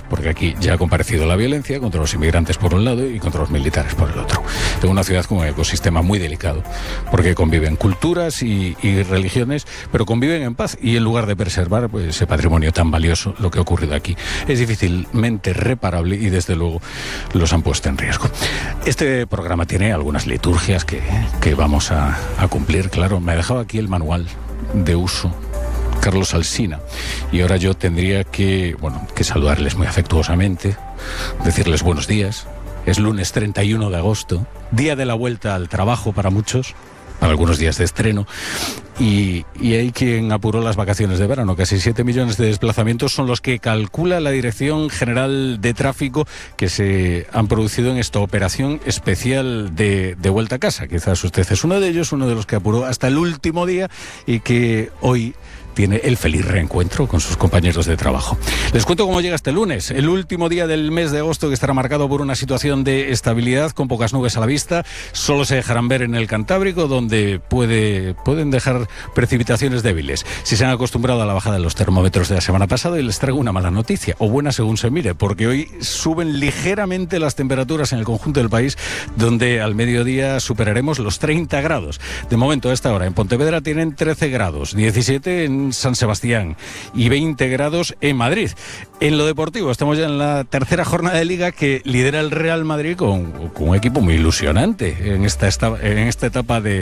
porque aquí ya ha comparecido la violencia contra los inmigrantes por un lado y contra los militares por el otro. Es una ciudad con un ecosistema muy delicado, porque conviven culturas y religiones, pero conviven en paz, y en lugar de preservar pues, ese patrimonio tan valioso, lo que ha ocurrido aquí es difícilmente reparable y desde luego los han puesto en riesgo. Este programa tiene algunas liturgias que vamos a cumplir, claro. Me ha dejado aquí el manual de uso Carlos Alsina, y ahora yo tendría que saludarles muy afectuosamente, decirles buenos días. Es lunes 31 de agosto, día de la vuelta al trabajo para muchos, para algunos días de estreno, y hay quien apuró las vacaciones de verano. Casi 7 millones de desplazamientos son los que calcula la Dirección General de Tráfico que se han producido en esta operación especial de vuelta a casa. Quizás usted es uno de ellos, uno de los que apuró hasta el último día y que hoy tiene el feliz reencuentro con sus compañeros de trabajo. Les cuento cómo llega este lunes, el último día del mes de agosto, que estará marcado por una situación de estabilidad con pocas nubes a la vista. Solo se dejarán ver en el Cantábrico, donde pueden dejar precipitaciones débiles. Si se han acostumbrado a la bajada de los termómetros de la semana pasada, y les traigo una mala noticia, o buena según se mire, porque hoy suben ligeramente las temperaturas en el conjunto del país, donde al mediodía superaremos los 30 grados. De momento, a esta hora, en Pontevedra tienen 13 grados, 17 en San Sebastián y 20 grados en Madrid. En lo deportivo, estamos ya en la tercera jornada de Liga, que lidera el Real Madrid con un equipo muy ilusionante en esta etapa de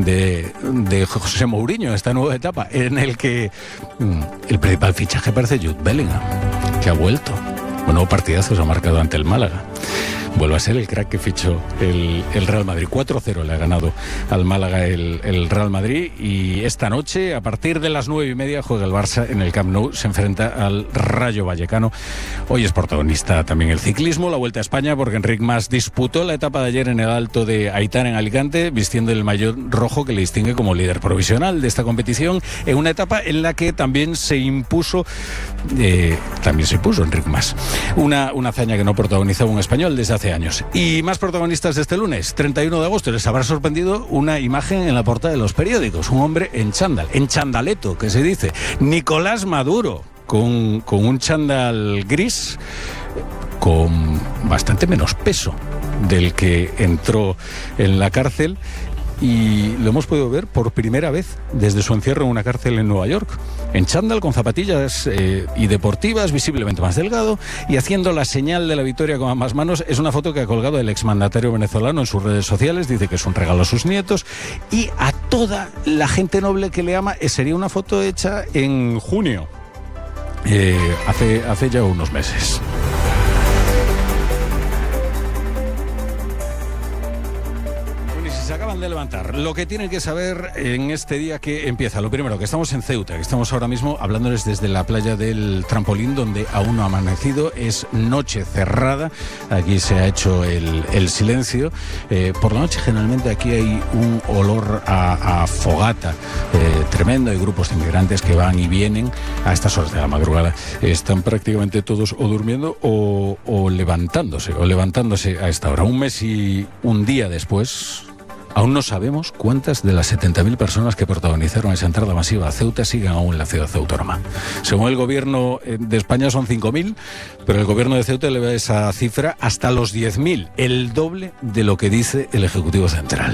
José Mourinho, esta nueva etapa en el que el principal fichaje parece Jude Bellingham, que ha vuelto. Un nuevo partidazo se ha marcado ante el Málaga. Vuelve a ser el crack que fichó el Real Madrid. 4-0 le ha ganado al Málaga el Real Madrid, y esta noche, a partir de las 9:30, juega el Barça en el Camp Nou, se enfrenta al Rayo Vallecano. Hoy es protagonista también el ciclismo, la Vuelta a España, porque Enric Mas disputó la etapa de ayer en el Alto de Aitán, en Alicante, vistiendo el maillot rojo que le distingue como líder provisional de esta competición, en una etapa en la que también se impuso Enric Mas. Una hazaña que no protagonizaba un español desde hace años. Y más protagonistas de este lunes, 31 de agosto. Les habrá sorprendido una imagen en la portada de los periódicos. Un hombre en chándal, en chandaleto, que se dice. Nicolás Maduro, con un chándal gris, con bastante menos peso del que entró en la cárcel. Y lo hemos podido ver por primera vez desde su encierro en una cárcel en Nueva York, en chándal, con zapatillas y deportivas, visiblemente más delgado, y haciendo la señal de la victoria con ambas manos. Es una foto que ha colgado el exmandatario venezolano en sus redes sociales. Dice que es un regalo a sus nietos y a toda la gente noble que le ama. Sería una foto hecha en junio, hace ya unos meses. Se acaban de levantar. Lo que tienen que saber en este día que empieza. Lo primero, que estamos en Ceuta, que estamos ahora mismo hablándoles desde la playa del Trampolín, donde aún no ha amanecido. Es noche cerrada. Aquí se ha hecho el silencio. Por la noche generalmente aquí hay un olor a fogata tremendo. Hay grupos de inmigrantes que van y vienen a estas horas de la madrugada. Están prácticamente todos o durmiendo o levantándose a esta hora. Un mes y un día después, aún no sabemos cuántas de las 70.000 personas que protagonizaron esa entrada masiva a Ceuta siguen aún en la ciudad autónoma. Según el gobierno de España son 5.000, pero el gobierno de Ceuta eleva esa cifra hasta los 10.000, el doble de lo que dice el Ejecutivo Central.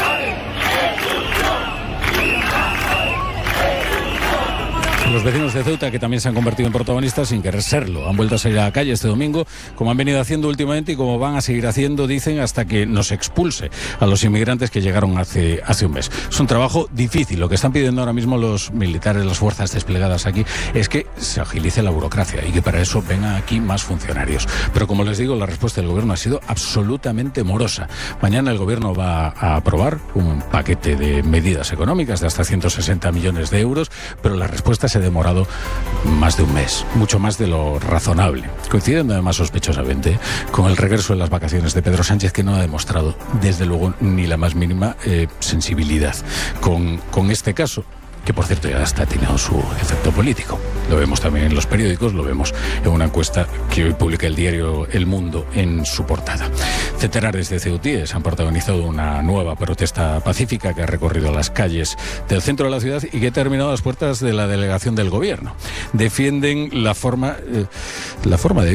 Los vecinos de Ceuta, que también se han convertido en protagonistas sin querer serlo, han vuelto a salir a la calle este domingo, como han venido haciendo últimamente y como van a seguir haciendo, dicen, hasta que nos expulse a los inmigrantes que llegaron hace un mes. Es un trabajo difícil. Lo que están pidiendo ahora mismo los militares, las fuerzas desplegadas aquí, es que se agilice la burocracia y que para eso vengan aquí más funcionarios. Pero como les digo, la respuesta del gobierno ha sido absolutamente morosa. Mañana el gobierno va a aprobar un paquete de medidas económicas de hasta 160 millones de euros, pero la respuesta se ha demorado más de un mes, mucho más de lo razonable, coincidiendo además sospechosamente con el regreso de las vacaciones de Pedro Sánchez, que no ha demostrado desde luego ni la más mínima sensibilidad con este caso, que por cierto ya está teniendo su efecto político. Lo vemos también en los periódicos, lo vemos en una encuesta que hoy publica el diario El Mundo en su portada. Centenares de ceutíes han protagonizado una nueva protesta pacífica que ha recorrido las calles del centro de la ciudad y que ha terminado a las puertas de la delegación del gobierno. Defienden la forma de